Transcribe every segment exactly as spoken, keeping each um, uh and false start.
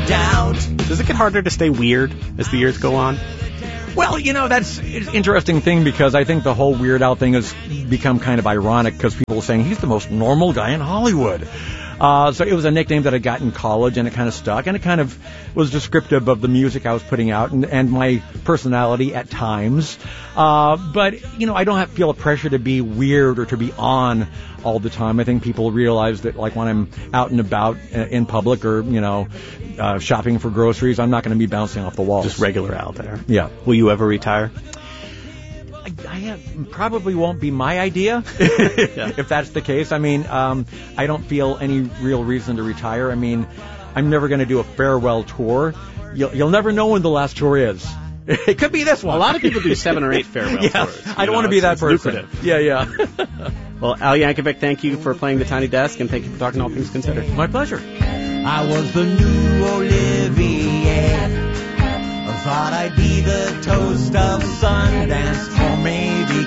doubt. Does it get harder to stay weird as the years go on? Well, you know, that's an interesting thing because I think the whole Weird Al thing has become kind of ironic because people are saying he's the most normal guy in Hollywood. Uh, so it was a nickname that I got in college, and it kind of stuck, and it kind of was descriptive of the music I was putting out and, and my personality at times. Uh, but, you know, I don't have feel a pressure to be weird or to be on all the time. I think people realize that, like, when I'm out and about in public or, you know, uh, shopping for groceries, I'm not going to be bouncing off the walls. Just regular out there. Yeah. Will you ever retire? I, I have, probably won't be my idea, yeah. If that's the case. I mean, um, I don't feel any real reason to retire. I mean, I'm never going to do a farewell tour. You'll, you'll never know when the last tour is. It could be this one. A lot of people do seven or eight farewell yeah, tours. I don't want to be that person. Lucrative. Yeah, yeah. Well, Al Yankovic, thank you for playing the Tiny Desk, and thank you for talking All Things Considered. My pleasure. I was the new Olivier. I thought I'd be the toast of Sundance, or maybe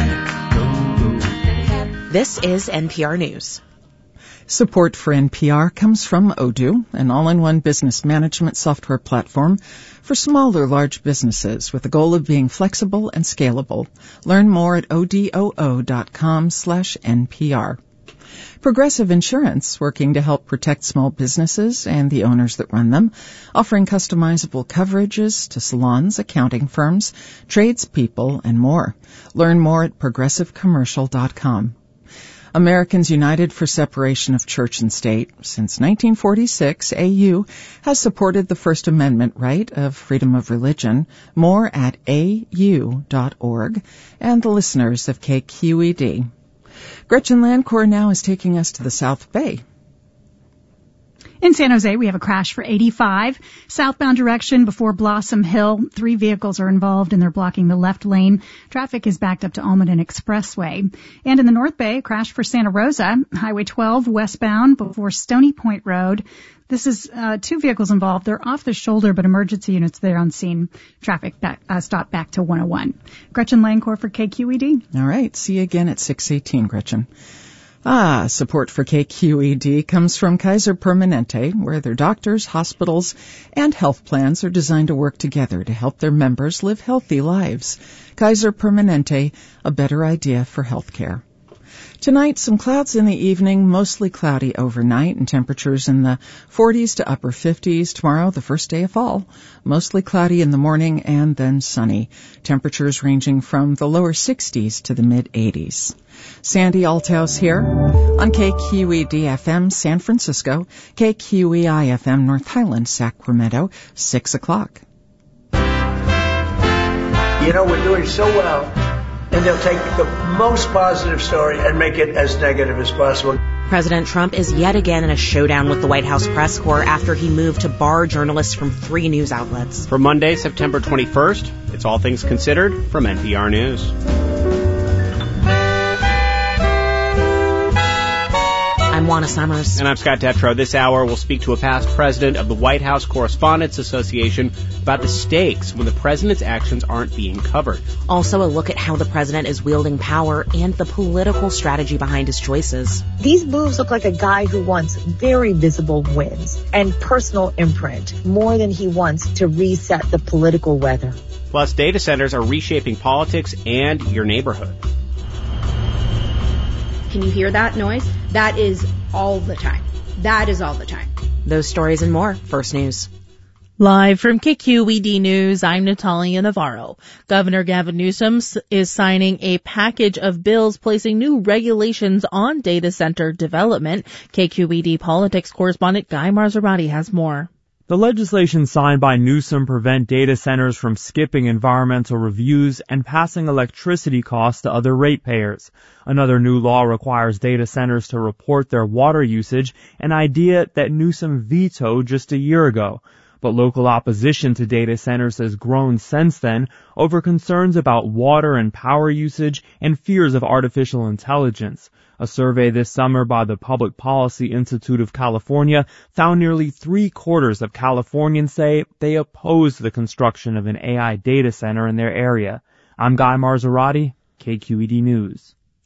Cannes. This is N P R News. Support for N P R comes from Odoo, an all-in-one business management software platform for small or large businesses with the goal of being flexible and scalable. Learn more at odoo.com slash NPR. Progressive Insurance, working to help protect small businesses and the owners that run them, offering customizable coverages to salons, accounting firms, tradespeople, and more. Learn more at progressive commercial dot com. Americans United for Separation of Church and State. Since nineteen forty-six, A U has supported the First Amendment right of freedom of religion. More at A U dot org. And the listeners of K Q E D. Gretchen Landcore now is taking us to the South Bay. In San Jose, we have a crash for eighty-five. Southbound direction before Blossom Hill. Three vehicles are involved and they're blocking the left lane. Traffic is backed up to Almaden Expressway. And in the North Bay, a crash for Santa Rosa. Highway twelve westbound before Stony Point Road. This is uh, two vehicles involved. They're off the shoulder, but emergency units there on scene. Traffic back, uh, stopped back to one oh one. Gretchen Langcore for K Q E D. All right. See you again at six eighteen, Gretchen. Ah, support for K Q E D comes from Kaiser Permanente, where their doctors, hospitals, and health plans are designed to work together to help their members live healthy lives. Kaiser Permanente, a better idea for healthcare. Tonight, some clouds in the evening, mostly cloudy overnight, and temperatures in the forties to upper fifties. Tomorrow, the first day of fall, mostly cloudy in the morning and then sunny. Temperatures ranging from the lower sixties to the mid-eighties. Sandy Althouse here on K Q E D F M San Francisco, K Q E I F M North Highland, Sacramento, six o'clock. You know, we're doing so well, and they'll take the most positive story and make it as negative as possible. President Trump is yet again in a showdown with the White House press corps after he moved to bar journalists from three news outlets. For Monday, September twenty-first, it's All Things Considered from N P R News. I'm Juana Summers. And I'm Scott Detrow. This hour, we'll speak to a past president of the White House Correspondents Association about the stakes when the president's actions aren't being covered. Also, a look at how the president is wielding power and the political strategy behind his choices. These moves look like a guy who wants very visible wins and personal imprint more than he wants to reset the political weather. Plus, data centers are reshaping politics and your neighborhood. Can you hear that noise? That is all the time. That is all the time. Those stories and more. First News. Live from K Q E D News, I'm Natalia Navarro. Governor Gavin Newsom is signing a package of bills placing new regulations on data center development. K Q E D politics correspondent Guy Marzorati has more. The legislation signed by Newsom prevent data centers from skipping environmental reviews and passing electricity costs to other ratepayers. Another new law requires data centers to report their water usage, an idea that Newsom vetoed just a year ago. But local opposition to data centers has grown since then over concerns about water and power usage and fears of artificial intelligence. A survey this summer by the Public Policy Institute of California found nearly three quarters of Californians say they oppose the construction of an A I data center in their area. I'm Guy Marzorati, K Q E D News.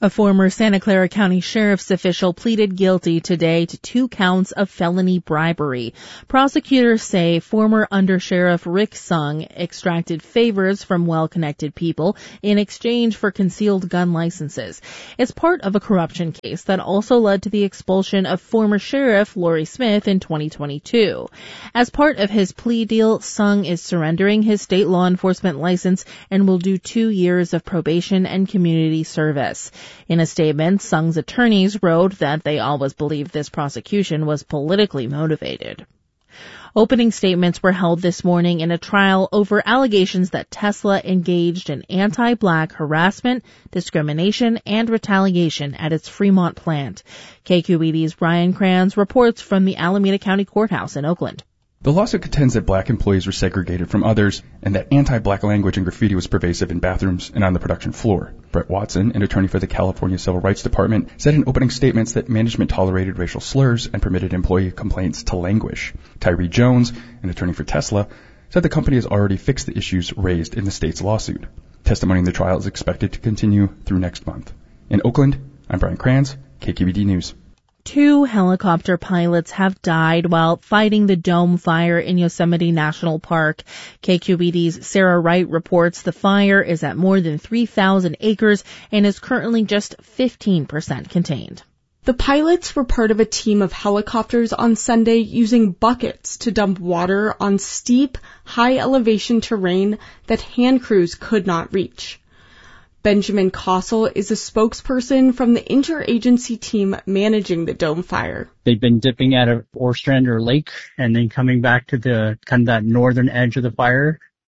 A former Santa Clara County Sheriff's official pleaded guilty today to two counts of felony bribery. Prosecutors say former Undersheriff Rick Sung extracted favors from well-connected people in exchange for concealed gun licenses. It's part of a corruption case that also led to the expulsion of former Sheriff Lori Smith in twenty twenty-two. As part of his plea deal, Sung is surrendering his state law enforcement license and will do two years of probation and community service. In a statement, Sung's attorneys wrote that they always believed this prosecution was politically motivated. Opening statements were held this morning in a trial over allegations that Tesla engaged in anti-black harassment, discrimination, and retaliation at its Fremont plant. K Q E D's Brian Kranz reports from the Alameda County Courthouse in Oakland. The lawsuit contends that black employees were segregated from others and that anti-black language and graffiti was pervasive in bathrooms and on the production floor. Brett Watson, an attorney for the California Civil Rights Department, said in opening statements that management tolerated racial slurs and permitted employee complaints to languish. Tyree Jones, an attorney for Tesla, said the company has already fixed the issues raised in the state's lawsuit. Testimony in the trial is expected to continue through next month. In Oakland, I'm Brian Kranz, K Q E D News. Two helicopter pilots have died while fighting the dome fire in Yosemite National Park. K Q E D's Sarah Wright reports the fire is at more than three thousand acres and is currently just fifteen percent contained. The pilots were part of a team of helicopters on Sunday using buckets to dump water on steep, high-elevation terrain that hand crews could not reach. Benjamin Kossel is a spokesperson from the interagency team managing the dome fire. They've been dipping at a Ostrander or lake and then coming back to the kind of that northern edge of the fire,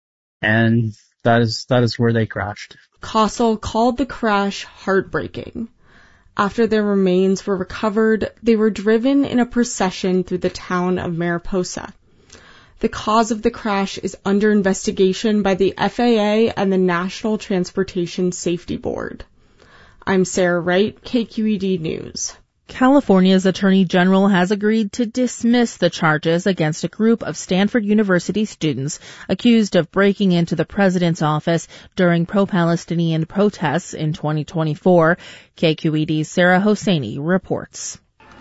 and that is that is where they crashed. Kossel called the crash heartbreaking. After their remains were recovered, they were driven in a procession through the town of Mariposa. The cause of the crash is under investigation by the F A A and the National Transportation Safety Board. I'm Sarah Wright, K Q E D News. California's Attorney General has agreed to dismiss the charges against a group of Stanford University students accused of breaking into the president's office during pro-Palestinian protests in twenty twenty-four. K Q E D's Sarah Hosseini reports.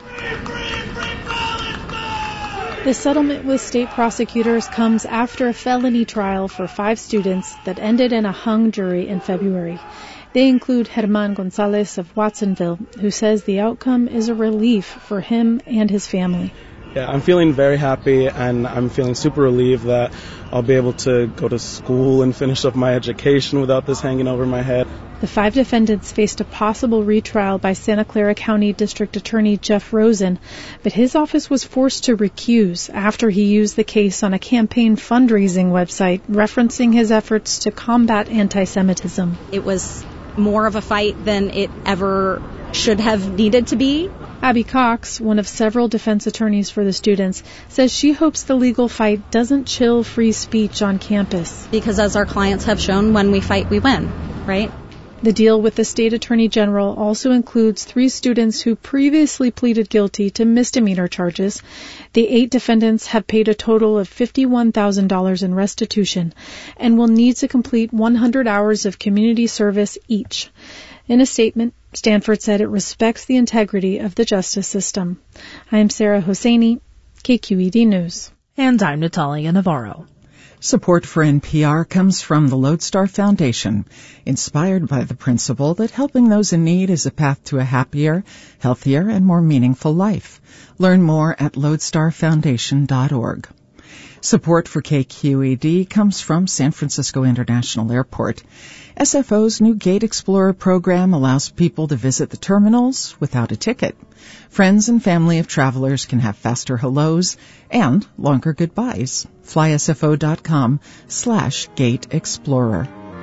The settlement with state prosecutors comes after a felony trial for five students that ended in a hung jury in February. They include German Gonzalez of Watsonville, who says the outcome is a relief for him and his family. Yeah, I'm feeling very happy, and I'm feeling super relieved that I'll be able to go to school and finish up my education without this hanging over my head. The five defendants faced a possible retrial by Santa Clara County District Attorney Jeff Rosen, but his office was forced to recuse after he used the case on a campaign fundraising website referencing his efforts to combat anti-Semitism. It was more of a fight than it ever should have needed to be. Abby Cox, one of several defense attorneys for the students, says she hopes the legal fight doesn't chill free speech on campus. Because as our clients have shown, when we fight, we win, right? The deal with the state attorney general also includes three students who previously pleaded guilty to misdemeanor charges. The eight defendants have paid a total of fifty-one thousand dollars in restitution and will need to complete one hundred hours of community service each. In a statement, Stanford said it respects the integrity of the justice system. I am Sarah Hosseini, K Q E D News. And I'm Natalia Navarro. Support for N P R comes from the Lodestar Foundation, inspired by the principle that helping those in need is a path to a happier, healthier, and more meaningful life. Learn more at lodestar foundation dot org. Support for K Q E D comes from San Francisco International Airport. S F O's new Gate Explorer program allows people to visit the terminals without a ticket. Friends and family of travelers can have faster hellos and longer goodbyes. fly s f o dot com slash Gate Explorer.